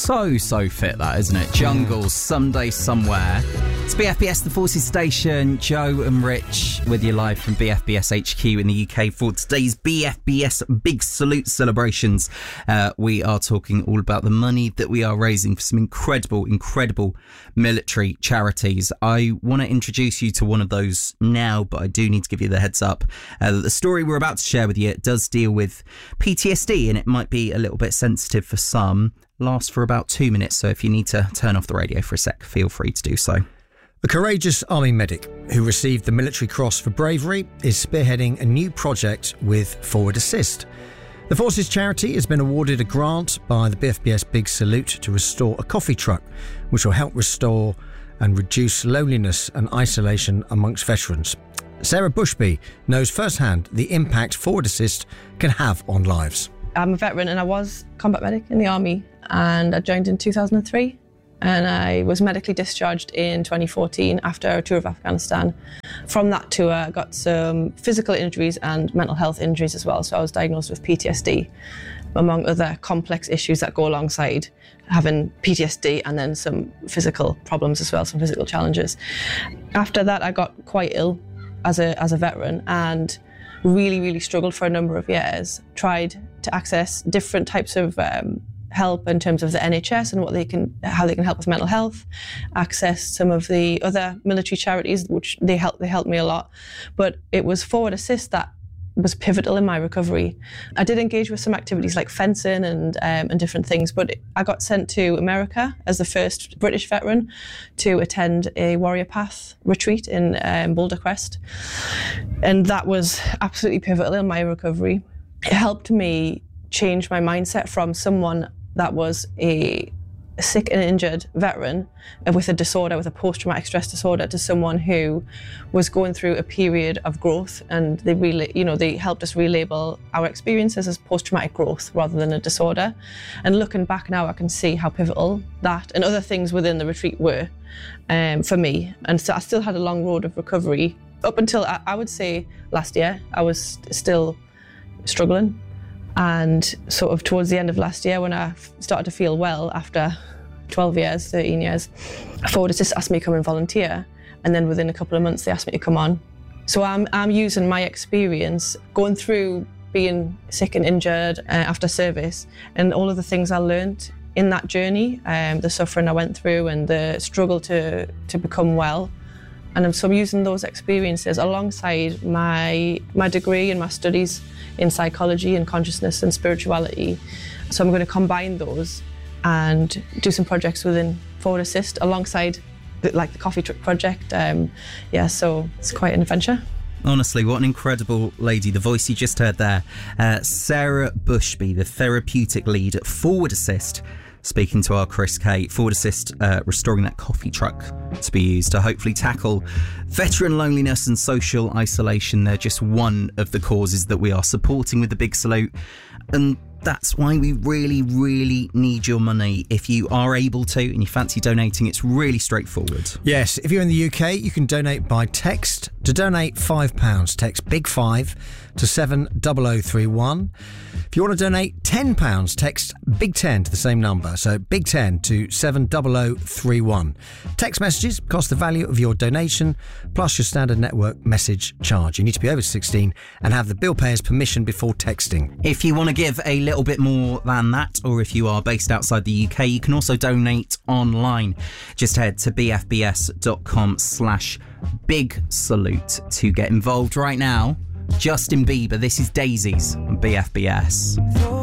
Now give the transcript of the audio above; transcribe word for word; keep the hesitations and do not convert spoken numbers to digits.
So, so fit, that, isn't it? Jungles, someday, somewhere. It's B F B S, the Forces Station. Joe and Rich with you live from B F B S H Q in the U K for today's B F B S Big Salute celebrations. Uh, we are talking all about the money that we are raising for some incredible, incredible military charities. I want to introduce you to one of those now, but I do need to give you the heads up uh, that the story we're about to share with you does deal with P T S D, and it might be a little bit sensitive for some. Lasts for about two minutes, so if you need to turn off the radio for a sec, feel free to do so. A courageous Army medic who received the Military Cross for bravery is spearheading a new project with Forward Assist. The Forces charity has been awarded a grant by the B F B S Big Salute to restore a coffee truck, which will help restore and reduce loneliness and isolation amongst veterans. Sarah Bushby knows firsthand the impact Forward Assist can have on lives. I'm a veteran and I was combat medic in the Army, and I joined in two thousand three, and I was medically discharged in twenty fourteen after a tour of Afghanistan. From that tour I got some physical injuries and mental health injuries as well, so I was diagnosed with P T S D, among other complex issues that go alongside having P T S D, and then some physical problems as well, some physical challenges. After that I got quite ill as a, as a veteran and really, really struggled for a number of years. Tried to access different types of um, help in terms of the N H S and what they can, how they can help with mental health. Accessed some of the other military charities, which they helped, they helped me a lot. But it was Forward Assist that was pivotal in my recovery. I did engage with some activities like fencing and um, and different things, but I got sent to America as the first British veteran to attend a Warrior Path retreat in um, Boulder Crest, and that was absolutely pivotal in my recovery. It helped me change my mindset from someone that was a sick and injured veteran with a disorder, with a post-traumatic stress disorder, to someone who was going through a period of growth, and they really, you know, they helped us relabel our experiences as post-traumatic growth rather than a disorder. And looking back now, I can see how pivotal that and other things within the retreat were um, for me. And so I still had a long road of recovery up until I, I would say last year. I was still struggling, and sort of towards the end of last year, when I started to feel well after twelve years, thirteen years, Forward Assist asked me to come and volunteer, and then within a couple of months they asked me to come on. So I'm, I'm using my experience going through being sick and injured uh, after service, and all of the things I learned in that journey, um, the suffering I went through and the struggle to, to become well. And I'm, so I'm using those experiences alongside my, my degree and my studies in psychology and consciousness and spirituality. So I'm going to combine those and do some projects within Forward Assist alongside the, like the coffee truck project. Um, yeah, so it's quite an adventure. Honestly, what an incredible lady. The voice you just heard there, uh, Sarah Bushby, the therapeutic lead at Forward Assist, speaking to our Chris K. Forward Assist uh, restoring that coffee truck to be used to hopefully tackle veteran loneliness and social isolation. They're just one of the causes that we are supporting with the Big Salute, and that's why we really, really need your money. If you are able to and you fancy donating, it's really straightforward. Yes, if you're in the U K, you can donate by text. To donate five pounds, text Big Five to seven double oh three one. If you want to donate ten pounds, text Big Ten to the same number. So Big Ten to seven double oh three one. Text messages cost the value of your donation plus your standard network message charge. You need to be over sixteen and have the bill payer's permission before texting. If you want to give a little bit more than that, or if you are based outside the U K, you can also donate online. Just head to bfbs.com slash big salute to get involved right now. Justin Bieber, this is Daisies on B F B S.